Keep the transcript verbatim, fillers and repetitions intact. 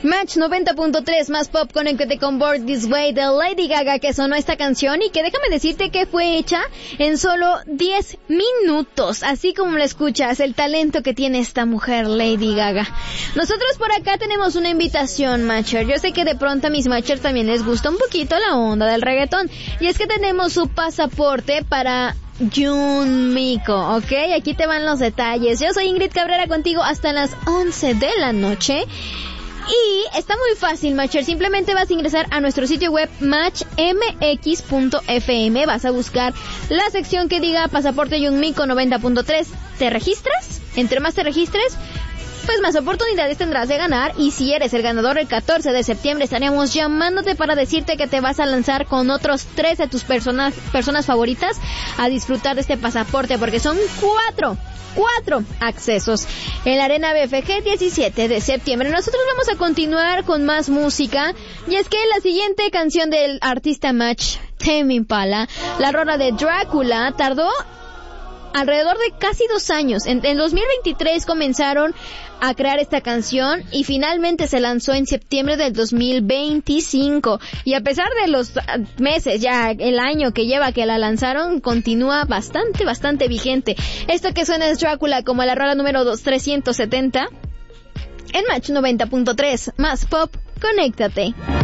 Match noventa punto tres más pop, conéctate con Born This Way de Lady Gaga, que sonó esta canción y que déjame decirte que fue hecha en solo diez minutos, así como la escuchas, el talento que tiene esta mujer Lady Gaga. Nosotros por acá tenemos una invitación, Matcher. Yo sé que de pronto a mis Matchers también les gusta un poquito la onda del reggaetón, y es que tenemos su pasaporte para Jun Miko, ¿ok? Aquí te van los detalles. Yo soy Ingrid Cabrera contigo hasta las once de la noche. Y está muy fácil, Matcher. Simplemente vas a ingresar a nuestro sitio web match m x punto f m. Vas a buscar la sección que diga Pasaporte Jun Miko noventa punto tres. ¿Te registras? Entre más te registres, pues más oportunidades tendrás de ganar. Y si eres el ganador, el catorce de septiembre estaremos llamándote para decirte que te vas a lanzar con otros tres de tus personas, personas favoritas a disfrutar de este pasaporte, porque son cuatro Cuatro accesos en la Arena B F G diecisiete de septiembre. Nosotros vamos a continuar con más música, y es que la siguiente canción del artista Match, Tame Impala, la rola de Drácula, tardó alrededor de casi dos años. En, en dos mil veintitrés comenzaron a crear esta canción y finalmente se lanzó en septiembre del dos mil veinticinco. Y a pesar de los meses, ya el año que lleva que la lanzaron, continúa bastante, bastante vigente. Esto que suena es Drácula, como la rola número trescientos setenta en Match noventa punto tres. Más pop, conéctate.